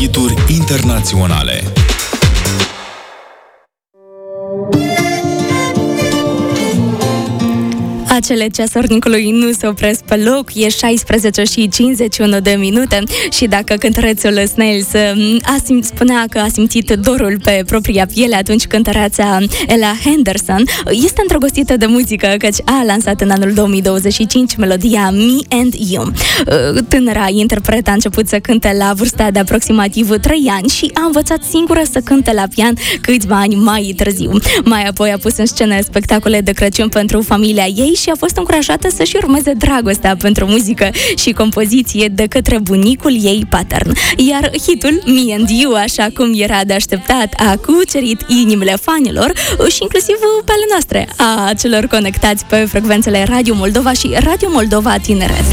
hituri internaționale. Acele ceasornicului nu se opresc pe loc, e 16:51 și dacă cântărețul Snails spunea că a simțit dorul pe propria piele, atunci cântăreața Ella Henderson este îndrăgostită de muzică, căci a lansat în anul 2025 melodia Me and You. Tânăra interpretă a început să cânte la vârsta de aproximativ 3 ani și a învățat singură să cânte la pian câțiva ani mai târziu. Mai apoi a pus în scenă spectacole de Crăciun pentru familia ei și a fost încurajată să-și urmeze dragostea pentru muzică și compoziție de către bunicul ei patern. Iar hitul Me and You, așa cum era de așteptat, a cucerit inimile fanilor și inclusiv pe ale noastre, a celor conectați pe frecvențele Radio Moldova și Radio Moldova Tineret.